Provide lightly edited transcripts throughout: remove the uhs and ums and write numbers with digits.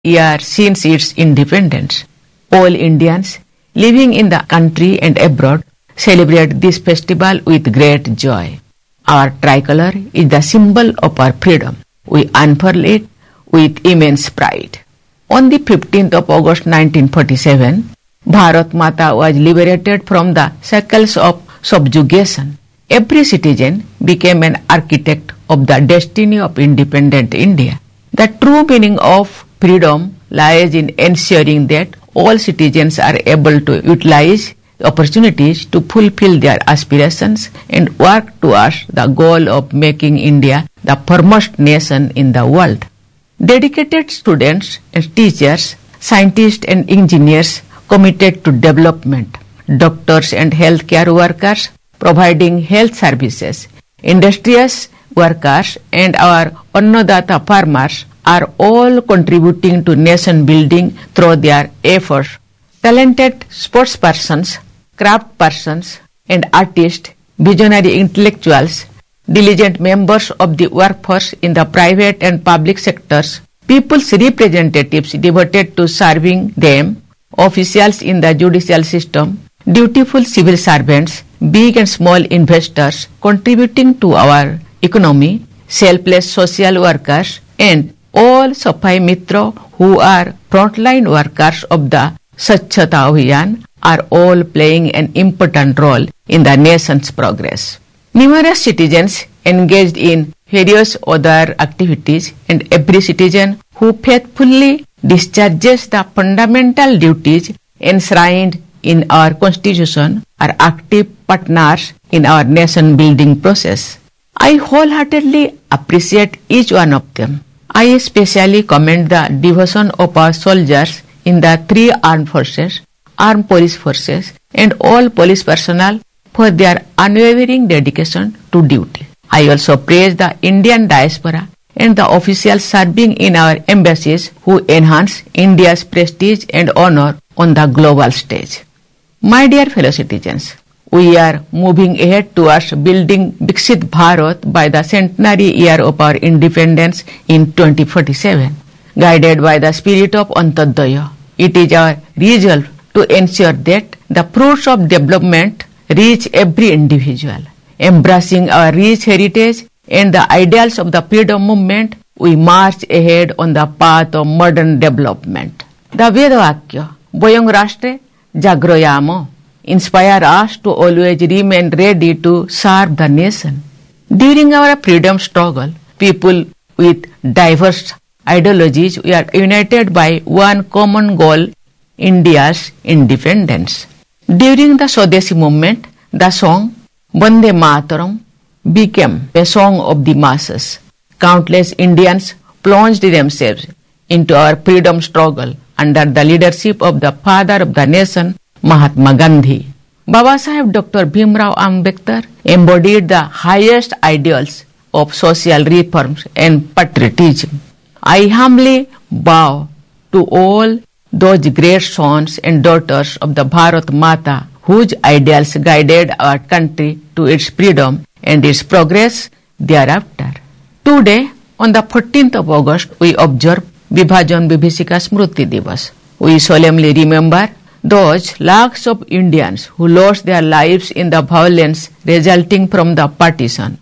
year since its independence. All Indians living in the country and abroad celebrate this festival with great joy. Our tricolor is the symbol of our freedom. We unfurl it with immense pride. On the 15th of August 1947, Bharat Mata was liberated from the shackles of subjugation. Every citizen became an architect of the destiny of independent India. The true meaning of freedom lies in ensuring that all citizens are able to utilize opportunities to fulfill their aspirations and work towards the goal of making India the foremost nation in the world. Dedicated students and teachers, scientists and engineers committed to development, doctors and healthcare workers providing health services, industrious workers and our Annadata farmers are all contributing to nation building through their efforts. Talented sportspersons, craftspersons and artists, visionary intellectuals, diligent members of the workforce in the private and public sectors, people's representatives devoted to serving them, officials in the judicial system, dutiful civil servants, big and small investors contributing to our economy, selfless social workers, and all Safai Mitra who are frontline workers of the Swachhata Abhiyan are all playing an important role in the nation's progress. Numerous citizens engaged in various other activities, and every citizen who faithfully discharges the fundamental duties enshrined in our Constitution are active partners in our nation building process. I wholeheartedly appreciate each one of them. I especially commend the devotion of our soldiers in the three armed forces, armed police forces, and all police personnel for their unwavering dedication to duty. I also praise the Indian diaspora and the officials serving in our embassies who enhance India's prestige and honor on the global stage. My dear fellow citizens, we are moving ahead towards building Viksit Bharat by the centenary year of our independence in 2047. Guided by the spirit of Antyodaya, it is our resolve to ensure that the fruits of development reach every individual. Embracing our rich heritage and the ideals of the freedom movement, we march ahead on the path of modern development. The Vedavakya, Vayam Rashtre Jagroyamo, inspire us to always remain ready to serve the nation. During our freedom struggle, people with diverse ideologies were united by one common goal, India's independence. During the Swadeshi movement, the song Vande Mataram became a song of the masses. Countless Indians plunged themselves into our freedom struggle under the leadership of the father of the nation, Mahatma Gandhi. Babasaheb Dr. Bhimrao Ambedkar embodied the highest ideals of social reforms and patriotism. I humbly bow to all those great sons and daughters of the Bharat Mata whose ideals guided our country to its freedom and its progress thereafter. Today, on the 14th of August, we observe Vibhajan Vibhishika Smriti Divas. We solemnly remember those lakhs of Indians who lost their lives in the violence resulting from the partition.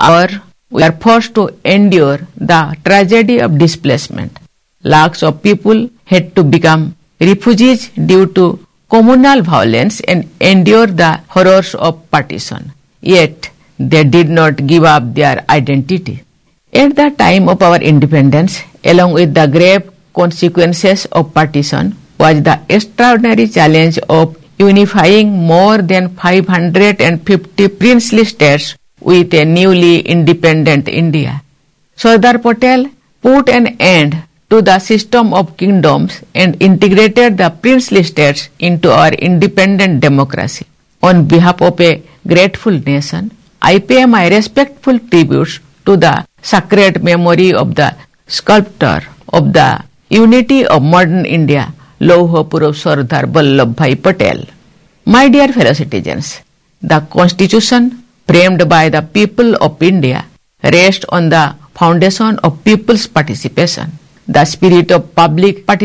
We are forced to endure the tragedy of displacement. Lakhs of people had to become refugees due to communal violence and endure the horrors of partition. Yet, they did not give up their identity. At the time of our independence, along with the grave consequences of partition, was the extraordinary challenge of unifying more than 550 princely states with a newly independent India. Sardar Patel put an end to the system of kingdoms and integrated the princely states into our independent democracy. On behalf of a grateful nation, I pay my respectful tributes to the sacred memory of the sculptor of the unity of modern India, Lauha Purush Sardar Vallabhbhai Patel. My dear fellow citizens, the Constitution framed by the people of India rests on the foundation of people's participation. the spirit of public participation